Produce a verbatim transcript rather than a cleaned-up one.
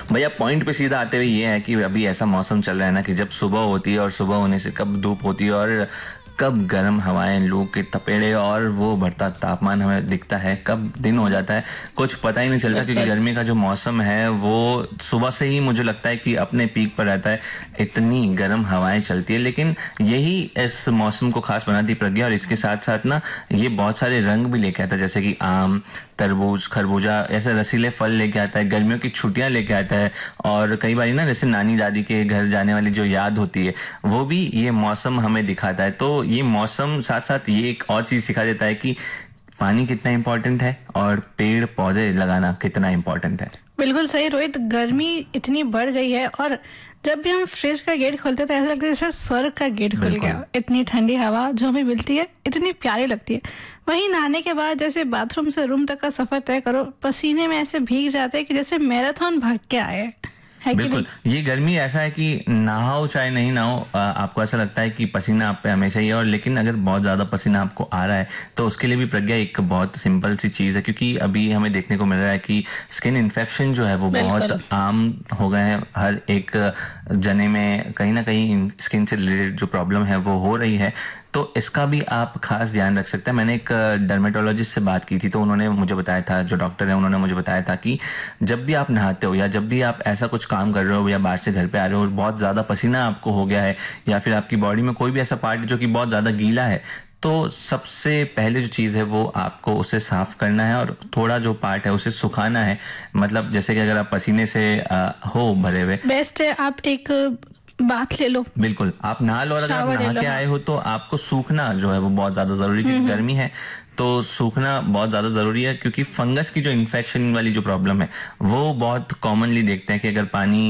भैया पॉइंट पे सीधा आते हुए ये है कि अभी ऐसा मौसम चल रहा है ना कि जब सुबह होती है और सुबह होने से कब धूप होती है और कब गर्म हवाएं, लू के थपेड़े और वो बढ़ता तापमान हमें दिखता है, कब दिन हो जाता है कुछ पता ही नहीं चलता, क्योंकि गर्मी का जो मौसम है वो सुबह से ही मुझे लगता है कि अपने पीक पर रहता है, इतनी गर्म हवाएं चलती है। लेकिन यही इस मौसम को खास बनाती प्रज्ञा, और इसके साथ साथ ना ये बहुत सारे रंग भी लेके आता है, जैसे कि आम, तरबूज, खरबूजा, ऐसे रसीले फल लेके आता है, गर्मियों की छुट्टियां लेके आता है, और कई बार ना जैसे नानी दादी के घर जाने वाली जो याद होती है वो भी ये मौसम हमें दिखाता है। तो ये मौसम साथ साथ ये एक और चीज सिखा देता है कि पानी कितना इम्पोर्टेंट है और पेड़ पौधे लगाना कितना इम्पोर्टेंट है। बिल्कुल सही रोहित, गर्मी इतनी बढ़ गई है और जब भी हम फ्रिज का गेट खोलते हैं तो ऐसा लगता है जैसे स्वर्ग का गेट खुल गया। इतनी ठंडी हवा जो हमें मिलती है इतनी प्यारी लगती है। वहीं नहाने के बाद जैसे बाथरूम से रूम तक का सफर तय करो, पसीने में ऐसे भीग जाते हैं कि जैसे मैराथन भाग के आए। बिल्कुल, ये गर्मी ऐसा है कि नहाओ चाहे नहीं नहाओ, आपको ऐसा लगता है कि पसीना आप पे हमेशा ही है। और लेकिन अगर बहुत ज़्यादा पसीना आपको आ रहा है तो उसके लिए भी प्रज्ञा एक बहुत सिंपल सी चीज़ है, क्योंकि अभी हमें देखने को मिल रहा है कि स्किन इन्फेक्शन जो है वो बहुत आम हो गए हैं। हर एक जने में कहीं ना कहीं स्किन से रिलेटेड जो प्रॉब्लम है वो हो रही है, तो इसका भी आप खास ध्यान रख सकते हैं। मैंने एक डर्मेटोलॉजिस्ट से बात की थी तो उन्होंने मुझे बताया था, जो डॉक्टर है उन्होंने मुझे बताया था कि जब भी आप नहाते हो या जब भी आप ऐसा कुछ काम कर रहे हो या बाहर से घर पे आ रहे हो और बहुत ज़्यादा पसीना आपको हो गया है, या फिर आपकी बॉडी में कोई भी ऐसा पार्ट जो कि बहुत ज़्यादा गीला है, तो सबसे पहले जो चीज़ है वो आपको उसे साफ करना है और थोड़ा जो पार्ट है उसे सुखाना है। मतलब जैसे कि अगर आप पसीने से आ, हो भरे हुए, बेस्ट है आप एक बात ले लो। बिल्कुल, आप नहा लो, और अगर आप नहा के आए हो तो आपको सूखना जो है वो बहुत ज्यादा जरूरी है, क्योंकि गर्मी है तो सूखना बहुत ज्यादा जरूरी है, क्योंकि फंगस की जो इन्फेक्शन वाली जो प्रॉब्लम है वो बहुत कॉमनली देखते हैं कि अगर पानी